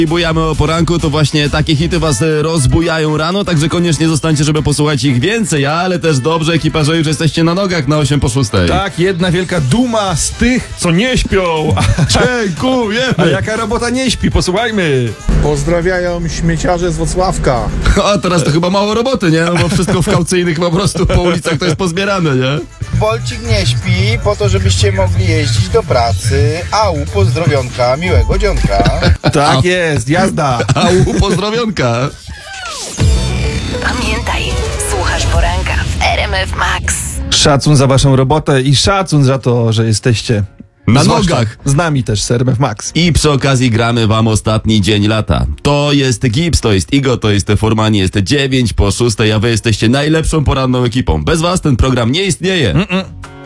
I bujamy o poranku, to właśnie takie hity was rozbujają rano, także koniecznie zostańcie, żeby posłuchać ich więcej, ale też dobrze, ekipa, że już jesteście na nogach na 8 po 6. Tak, jedna wielka duma z tych, co nie śpią. Dziękujemy! A jaka robota nie śpi? Posłuchajmy. Pozdrawiają śmieciarze z Włocławka. A teraz to chyba mało roboty, nie? No bo wszystko w kaucyjnych po prostu po ulicach to jest pozbierane, nie? Bolcik nie śpi po to, żebyście mogli jeździć do pracy. Au, pozdrowionka, miłego dzionka. Tak jest, jazda. Au, pozdrowionka! Pamiętaj, słuchasz poranka w RMF Max. Szacun za waszą robotę i szacun za to, że jesteście Na zwłaszcza nogach. z nami też, z RMF Max. I przy okazji gramy wam ostatni dzień lata. To jest Gibbs, to jest Igo, to jest Formani, jest 9 po 6, a wy jesteście najlepszą poranną ekipą. Bez was ten program nie istnieje.